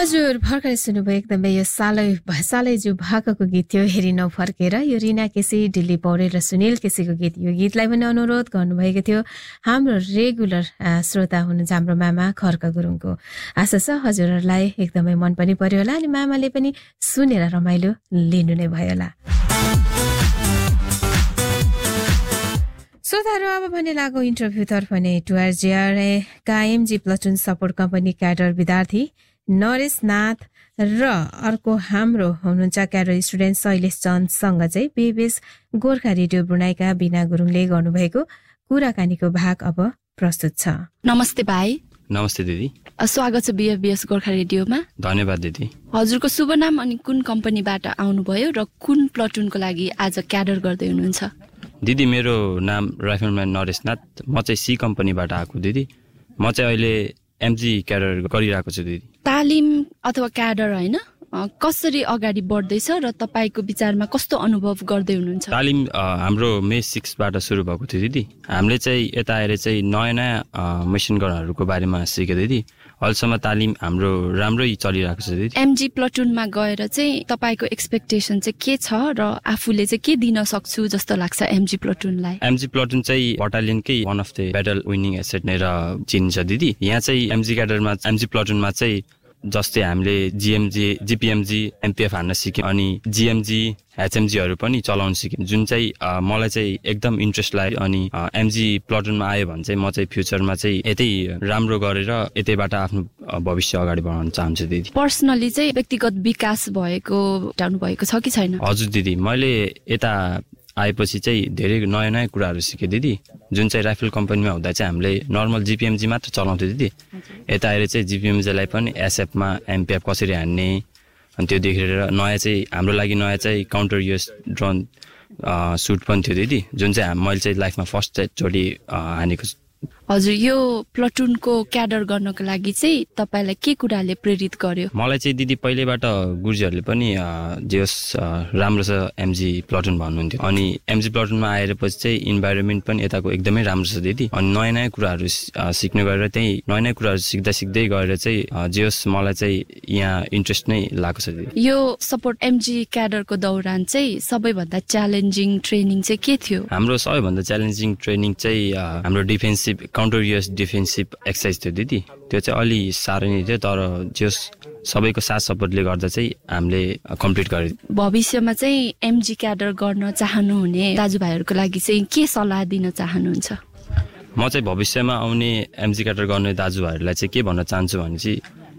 हजुर भर्खरै सुन्नुभयो एकदमै यो सालै जो भाकाको गीत थियो हेरी नफर्केर। यो रिना केसी, दिल्ली पौडेल र सुनिल केसीको गीत। यो गीतलाई पनि अनुरोध गर्नुभएको थियो हाम्रो रेगुलर श्रोता हुनुहुन्छ हाम्रो मामा खर्क गुरुङको। आशा छ हजुरहरूलाई एकदमै मन पनि पर्यो होला अनि मामाले पनि सुनेर रमाइलो लिनु नै भयो होला। श्रोताहरू अब भने लागो इन्टरभ्यूतर्फ नै। टुआरजिआरए का एमजी प्लटुन सपोर्ट कम्पनी क्याडर विद्यार्थी नरेश नाथ र अर्को हाम्रो हुनुहुन्छ क्याडर स्टुडेन्ट शैलेश चन्दसँग चाहिँ बीएफबीएस गोर्खा रेडियो ब्रुनाईका बिना गुरुङले गर्नुभएको कुराकानीको भाग अब प्रस्तुत छ। नमस्ते भाइ। नमस्ते दिदी। स्वागत छ बीएफबीएस गोर्खा रेडियोमा। धन्यवाद दिदी। हजुरको शुभ नाम अनि कुन कम्पनीबाट आउनुभयो र कुन प्लटुनको लागि आज क्याडर गर्दै हुनुहुन्छ? दिदी मेरो नाम राइफलम्यान नरेश नाथ। म चाहिँ सी कम्पनीबाट आएको दिदी। म चाहिँ अहिले एमजी क्याडर गरिरहेको छु दिदी। तालिम अथवा क्याडर होइन कसरी अगाडि बढ्दैछ र तपाईँको विचारमा कस्तो अनुभव गर्दै हुनुहुन्छ? तालिम हाम्रो मे 6बाट सुरु भएको थियो दिदी। हामीले चाहिँ यता आएर चाहिँ नयाँ नयाँ मेसिन गनहरूको बारेमा सिक्यो दिदी। अहिलेसम्म तालिम हाम्रो राम्रै चलिरहेको छ दिदी। एमजी प्लटुनमा गएर चाहिँ तपाईँको एक्सपेक्टेसन चाहिँ के छ र आफूले चाहिँ के दिन सक्छु जस्तो लाग्छ एमजी प्लटुनलाई? एमजी प्लटुन चाहिँ बटालियनकै one of the battle winning asset नै चिनिन्छ दिदी। यहाँ चाहिँ एमजी क्याडरमा एमजी प्लटुनमा चाहिँ जस्तै हामीले जिएमजी, जिपिएमजी, एमपिएफ हान्न सिक्यौँ अनि जिएमजी, एचएमजीहरू पनि चलाउन सिक्यौँ, जुन चाहिँ मलाई चाहिँ एकदम इन्ट्रेस्ट लाग्यो। अनि एमजी प्लटुनमा आयो भने चाहिँ म चाहिँ फ्युचरमा चाहिँ यतै राम्रो गरेर यतैबाट आफ्नो भविष्य अगाडि बढाउन चाहन्छु दिदी। पर्सनली चाहिँ व्यक्तिगत विकास उठाउनु भएको छ कि छैन? हजुर दिदी, मैले यता आएपछि चाहिँ धेरै नयाँ नयाँ कुराहरू सिकेँ दिदी। जुन चाहिँ राइफल कम्पनीमा हुँदा चाहिँ हामीले नर्मल जिपिएमजी मात्र चलाउँथ्यो दिदी। यता आएर चाहिँ जिपिएमजीलाई पनि एसएफमा एमपिएफ कसरी हान्ने अनि त्यो देखेर नयाँ चाहिँ हाम्रो लागि नयाँ चाहिँ काउन्टर युएस ड्रोन सुट पनि थियो दिदी, जुन चाहिँ मैले चाहिँ लाइफमा फर्स्टचोटि हानेको छु। हजुर, यो प्लटुनको क्याडर गर्नको लागि चाहिँ तपाईँलाई के कुराले प्रेरित गर्यो? मलाई चाहिँ दिदी पहिल्यैबाट गुरुजीहरूले पनि जे होस् राम्रो छ एमजी प्लटुन भन्नुहुन्थ्यो। अनि एमजी प्लटुनमा आएर पछि चाहिँ इन्भाइरोमेन्ट पनि यताको एकदमै राम्रो छ दिदी। अनि नयाँ नयाँ कुराहरू सिक्ने गरेर त्यही नयाँ नयाँ कुराहरू सिक्दै गएर चाहिँ जे होस् मलाई चाहिँ यहाँ इन्ट्रेस्ट नै लागेको छ दिदी। यो सपोर्ट एमजी क्याडरको दौरान चाहिँ सबैभन्दा च्यालेन्जिङ ट्रेनिङ चाहिँ के थियो? हाम्रो सबैभन्दा च्यालेन्जिङ ट्रेनिङ चाहिँ हाम्रो defensive counter US defensive exercise थियो दिदी। त्यो चाहिँ अलि साह्रो नै थियो, तर जस सबैको साथ सपोर्टले गर्दा चाहिँ हामीले कम्प्लिट गरेँ। भविष्यमा चाहिँ एमजी क्याडर गर्न चाहनुहुने दाजुभाइहरूको लागि चाहिँ के सल्लाह दिन चाहनुहुन्छ? म चाहिँ भविष्यमा आउने एमजी क्याडर गर्ने दाजुभाइहरूलाई चाहिँ के भन्न चाहन्छु भने चाहिँ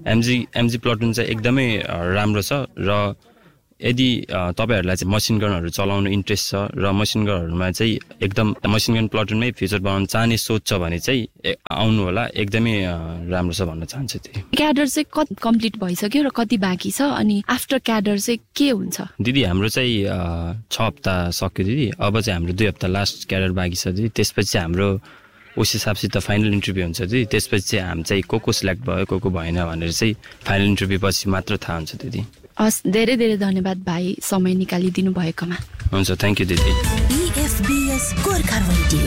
एमजी प्लटुन चाहिँ एकदमै राम्रो छ र यदि तपाईँहरूलाई चाहिँ मसिन गनहरू चलाउनु इन्ट्रेस्ट छ र मसिन गनहरूमा चाहिँ एकदम मसिन गन प्लटुनमै फ्युचर बनाउन चाहने सोच छ भने चाहिँ आउनु होला, एकदमै राम्रो छ भन्न चाहन्छु। त्यही क्याडर चाहिँ कति कम्प्लिट भइसक्यो र कति बाँकी छ अनि आफ्टर क्याडर चाहिँ के हुन्छ? दिदी हाम्रो चाहिँ 6 हप्ता सक्यो दिदी। अब चाहिँ हाम्रो 2 हप्ता लास्ट क्याडर बाँकी छ दिदी। त्यसपछि हाम्रो उस हिसाबसित फाइनल इन्टरभ्यू हुन्छ दिदी। त्यसपछि चाहिँ हामी चाहिँ को सिलेक्ट भयो को भएन भनेर चाहिँ फाइनल इन्टरभ्यू पछि मात्र थाहा हुन्छ दिदी। हस्, धेरै धेरै धन्यवाद भाइ समय निकालिदिनु भएकोमा। हुन्छ, थ्याङ्क यू दिदी। बीएफबीएस गोर्खा रेडियो।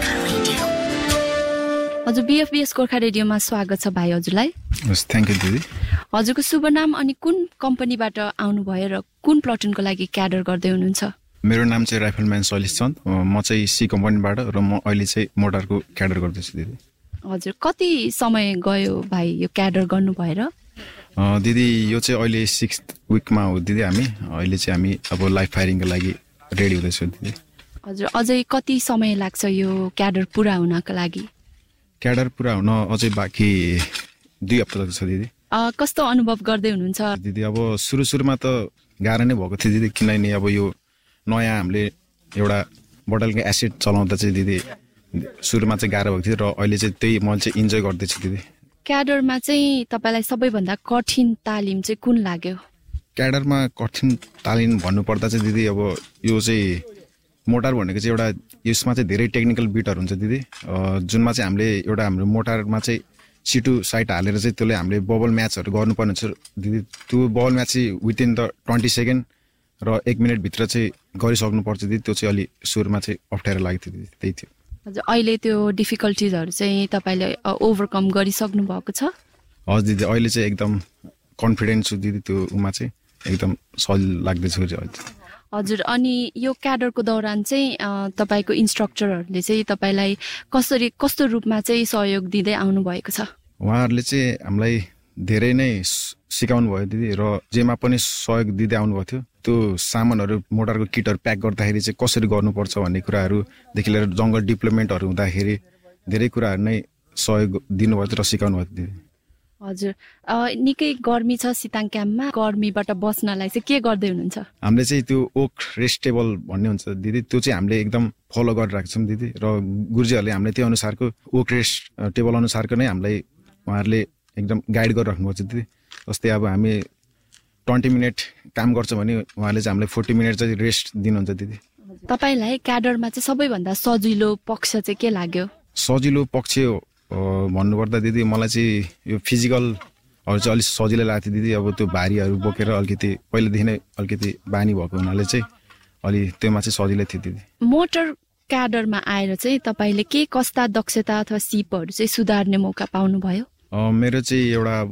हजुर, बीएफबीएस गोर्खा रेडियोमा स्वागत छ भाइ हजुरलाई। हस्, थ्याङ्क यू दिदी। हजुरको शुभ नाम अनि कुन कम्पनीबाट आउनुभयो र कुन प्लटुनको लागि क्याडर गर्दै हुनुहुन्छ? मेरो नाम चाहिँ राइफलम्यान शैलेश चन्द। म चाहिँ सी कम्पनीबाट र म अहिले चाहिँ मोटरको क्याडर गर्दैछु दिदी। हजुर, कति समय गयो भाइ यो क्याडर गर्नु भएर? दिदी यो चाहिँ अहिले 6th विकमा हो दिदी। अहिले चाहिँ हामी अब लाइभ फायरिङको लागि रेडी हुँदैछौँ दिदी। हजुर, अझै कति समय लाग्छ यो क्याडर पुरा हुनको लागि? क्याडर पुरा हुन अझै बाँकी 2 हप्ता लाग्छ दिदी। कस्तो अनुभव गर्दै हुनुहुन्छ दिदी? अब सुरुमा त गाह्रो नै भएको थियो दिदी, किनभने अब यो नयाँ हामीले एउटा बोटलको एसिड चलाउँदा चाहिँ दिदी सुरुमा चाहिँ गाह्रो भएको थियो र अहिले चाहिँ त्यही मैले चाहिँ इन्जोय गर्दैछु दिदी। क्याडरमा चाहिँ तपाईँलाई सबैभन्दा कठिन तालिम चाहिँ कुन लाग्यो? क्याडरमा कठिन तालिम भन्नुपर्दा चाहिँ दिदी अब यो चाहिँ मोटर भनेको चाहिँ एउटा यसमा चाहिँ धेरै टेक्निकल बिटहरू हुन्छ दिदी, जुनमा चाहिँ हामीले एउटा हाम्रो मोटरमा चाहिँ C2 साइट हालेर चाहिँ त्यसले हामीले बबल म्याचहरू गर्नुपर्ने हुन्छ दिदी। त्यो बबल म्याच चाहिँ विदिन द 20 सेकेन्ड र 1 मिनटभित्र चाहिँ गरिसक्नुपर्छ दिदी। त्यो चाहिँ अलि सुरुमा चाहिँ अप्ठ्यारो लागेको थियो दिदी, त्यही थियो। हजुर, अहिले त्यो डिफिकल्टिजहरू चाहिँ तपाईँले ओभरकम गरिसक्नु भएको छ? हजुर दिदी, अहिले चाहिँ एकदम कन्फिडेन्ट छु दिदी त्यो उमा चाहिँ एकदम सजिलो लाग्दैछ हजुर अनि यो क्याडरको दौरान चाहिँ तपाईको इन्स्ट्रक्टरहरूले चाहिँ तपाईलाई कस्तो रूपमा चाहिँ सहयोग दिँदै आउनु भएको छ उहाँहरूले चाहिँ हामीलाई धेरै नै सिकाउनु भयो दिदी र जेमा पनि सहयोग दिँदै आउनुभएको थियो त्यो सामानहरू मोटरको किटहरू प्याक गर्दाखेरि चाहिँ कसरी गर्नुपर्छ भन्ने कुराहरूदेखि लिएर जङ्गल डिप्लोयमेन्टहरू हुँदाखेरि धेरै कुराहरू नै सहयोग दिनुभएको थियो र सिकाउनु भएको थियो दिदी हजुर निकै गर्मी छ सिताङ क्याम्पमा गर्मीबाट बस्नलाई चाहिँ के गर्दै हुनुहुन्छ हामीले चाहिँ त्यो ओक रेस्ट टेबल भन्ने हुन्छ दिदी त्यो चाहिँ हामीले एकदम फलो गरिरहेको छौँ दिदी र गुरुजीहरूले हामीले त्यो अनुसारको ओक रेस्ट टेबल अनुसारको नै हामीलाई उहाँहरूले एकदम गाइड गरिराख्नुभएको छ दिदी जस्तै अब हामी 20 मिनट काम गर्छ भने उहाँले चाहिँ हामीलाई 40 मिनट चाहिँ रेस्ट दिनुहुन्छ दिदी तपाईलाई क्याडरमा चाहिँ सबैभन्दा सजिलो पक्ष चाहिँ के लाग्यो सजिलो पक्ष भन्नुपर्दा दिदी मलाई चाहिँ यो फिजिकलहरू चाहिँ अलिक सजिलो लाग्थ्यो दिदी अब त्यो भारीहरू बोकेर अलिकति पहिलेदेखि नै अलिकति बानी भएको हुनाले चाहिँ अलि त्योमा चाहिँ सजिलै थियो दिदी मोटर क्याडरमा आएर चाहिँ तपाईले के कस्ता दक्षता अथवा सिपहरू चाहिँ सुधार्ने मौका पाउनुभयो मेरो चाहिँ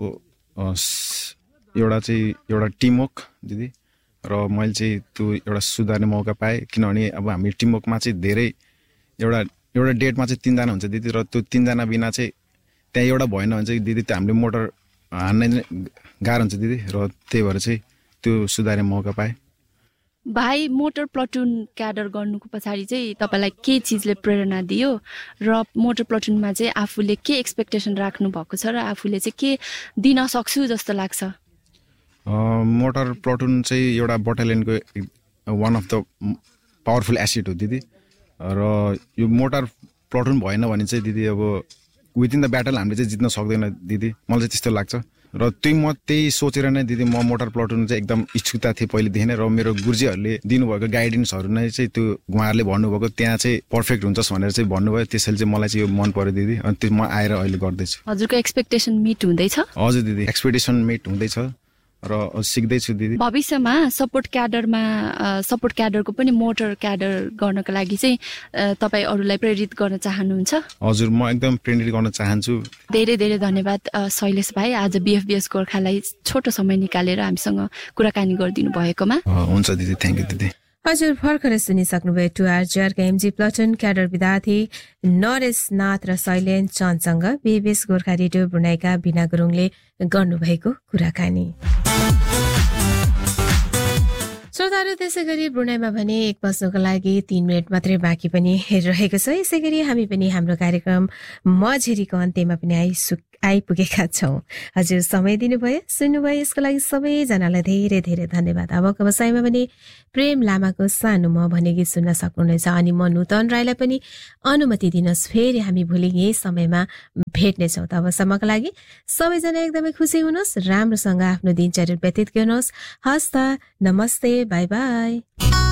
एउटा टिमवर्क दिदी र मैले चाहिँ त्यो एउटा सुधार्ने मौका पाएँ किनभने अब हामी टिमवर्कमा चाहिँ धेरै एउटा डेटमा चाहिँ 3 जना हुन्छ दिदी र त्यो 3 जना बिना चाहिँ त्यहाँ एउटा भएन भने चाहिँ दिदी त्यो हामीले मोटर हान्ने गाह्रो हुन्छ दिदी र त्यही भएर चाहिँ त्यो सुधार्ने मौका पाएँ भाइ मोटर प्लाटुन क्याडर गर्नुको पछाडि चाहिँ तपाईलाई के चिजले प्रेरणा दियो र मोटर प्लाटुनमा चाहिँ आफूले के एक्सपेक्टेसन राख्नु भएको छ र आफूले चाहिँ के दिन सक्छु जस्तो लाग्छ मोटर प्लाटुन चाहिँ एउटा बटालियनको one of the powerful acid हो दिदी र यो मोटर प्लाटुन भएन भने चाहिँ दिदी अब विदिन द ब्याटल हामीले चाहिँ जित्न सक्दैन दिदी मलाई चाहिँ त्यस्तो लाग्छ र त्यही सोचेर नै दिदी म मोटर प्लाटुन चाहिँ एकदम इच्छुकता थिएँ पहिलेदेखि नै र मेरो गुरुजीहरूले दिनुभएको गाइडेन्सहरू नै चाहिँ त्यो उहाँहरूले भन्नुभएको त्यहाँ चाहिँ पर्फेक्ट हुन्छस् भनेर चाहिँ भन्नुभयो त्यसैले चाहिँ मलाई चाहिँ यो मन पर्यो दिदी अनि त्यो म आएर अहिले गर्दैछु हजुरको एक्सपेक्टेसन मिट हुँदैछ हजुर दिदी एक्सपेक्टेसन मिट हुँदैछ र सिक्दैछु दिदी भविष्यमा सपोर्ट क्याडरको पनि मोटर क्याडर गर्नको लागि चाहिँ तपाईँ अरूलाई प्रेरित गर्न चाहनुहुन्छ हजुर म एकदम प्रेरित गर्न चाहन्छु धेरै धेरै धन्यवाद शैलेश भाइ आज BFBS गोर्खालाई छोटो समय निकालेर हामीसँग कुराकानी गरिदिनु भएकोमा हुन्छ दिदी थ्याङ्क यू दिदी हजुर भर्खरै सुनिसक्नुभयो टुआरजिआरका एमजी प्लाटुन क्याडर विद्यार्थी नरेश नाथ र शैलेन चन्दसँग BFBS गोर्खा रेडियो ब्रुनाईका बिना गुरुङले गर्नुभएको कुराकानी श्रोताहरू त्यसै गरी ब्रुनाईमा भने एक बज्नको लागि 3 मिनट मात्रै बाँकी पनि रहेको छ यसै गरी हामी पनि हाम्रो कार्यक्रम मझेरीको अन्त्यमा पनि आइपुगेका छौँ हजुर समय दिनुभयो सुन्नुभयो यसको लागि सबैजनालाई धेरै धेरै धन्यवाद अबको बसाइमा पनि प्रेम लामाको सानो म भन्ने गीत सुन्न सक्नुहुनेछ अनि म नूतन राईलाई पनि अनुमति दिनुहोस् फेरि हामी भोलि यही समयमा भेट्नेछौँ तबसम्मको लागि सबैजना एकदमै खुसी हुनुहोस् राम्रोसँग आफ्नो दिनचर्या व्यतीत गर्नुहोस् हस्त नमस्ते बाई बाई